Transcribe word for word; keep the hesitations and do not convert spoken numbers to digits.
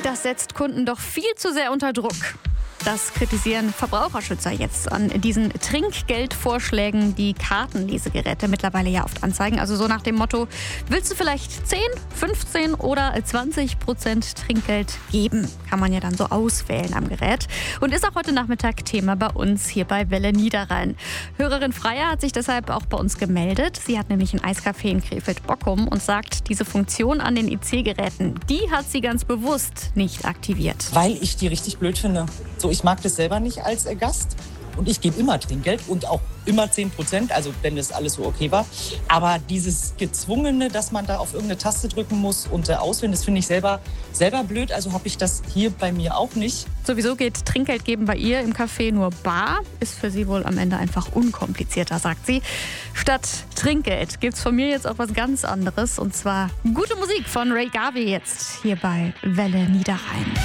das setzt Kunden doch viel zu sehr unter Druck. Das kritisieren Verbraucherschützer jetzt an diesen Trinkgeldvorschlägen, die Kartenlesegeräte mittlerweile ja oft anzeigen. Also so nach dem Motto, willst du vielleicht zehn, fünfzehn oder zwanzig Prozent Trinkgeld geben? Kann man ja dann so auswählen am Gerät. Und ist auch heute Nachmittag Thema bei uns hier bei Welle Niederrhein. Hörerin Freya hat sich deshalb auch bei uns gemeldet. Sie hat nämlich ein Eiscafé in Krefeld-Bockum und sagt, diese Funktion an den I C-Geräten, die hat sie ganz bewusst nicht aktiviert. Weil ich die richtig blöd finde. So, ich mag das selber nicht als Gast und ich gebe immer Trinkgeld und auch immer zehn Prozent, also wenn das alles so okay war. Aber dieses Gezwungene, dass man da auf irgendeine Taste drücken muss und äh, auswählen, das finde ich selber, selber blöd. Also habe ich das hier bei mir auch nicht. Sowieso geht Trinkgeld geben bei ihr im Café nur bar. Ist für sie wohl am Ende einfach unkomplizierter, sagt sie. Statt Trinkgeld gibt's von mir jetzt auch was ganz anderes. Und zwar gute Musik von Ray Garvey jetzt hier bei Welle Niederrhein.